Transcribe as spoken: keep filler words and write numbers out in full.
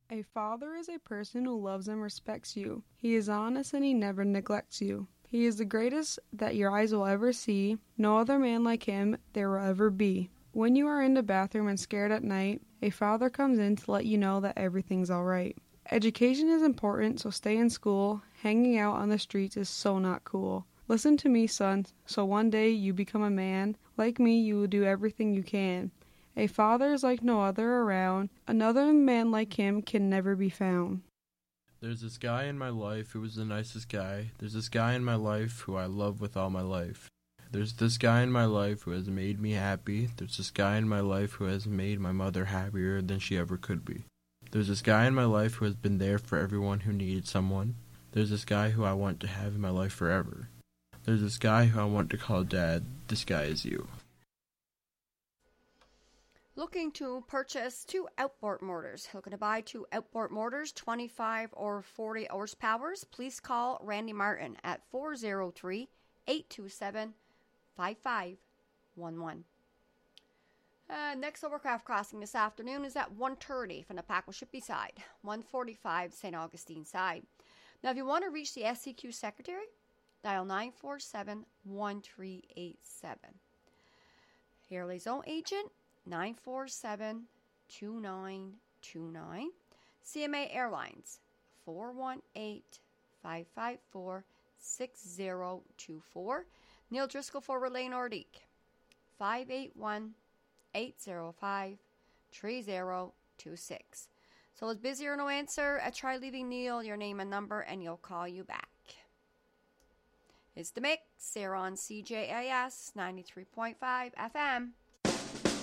A father is a person who loves and respects you. He is honest and he never neglects you. He is the greatest that your eyes will ever see. No other man like him there will ever be. When you are in the bathroom and scared at night, a father comes in to let you know that everything's alright. Education is important, so stay in school. Hanging out on the streets is so not cool. Listen to me, son, so one day you become a man. Like me, you will do everything you can. A father is like no other around. Another man like him can never be found. There's this guy in my life who was the nicest guy. There's this guy in my life who I love with all my life. There's this guy in my life who has made me happy. There's this guy in my life who has made my mother happier than she ever could be. There's this guy in my life who has been there for everyone who needed someone. There's this guy who I want to have in my life forever. There's this guy who I want to call Dad. This guy is you. Looking to purchase two outboard motors. Looking to buy two outboard motors, twenty-five or forty horsepower. Please call Randy Martin at four oh three, eight two seven, five five one one. Uh, next overcraft crossing this afternoon is at one thirty from the Packle-Shippey side, one forty-five Saint Augustine side. Now, if you want to reach the S C Q secretary, dial nine four seven, one three eight seven. Harley's own agent, nine four seven, two nine two nine. C M A Airlines, four one eight, five five four, six zero two four. Neil Driscoll for Relay Nordique, five eight one, eight zero five, three zero two six. So it's busy or no answer, uh, try leaving Neil your name and number and he'll call you back. It's The Mix here on C J A S ninety-three point five F M.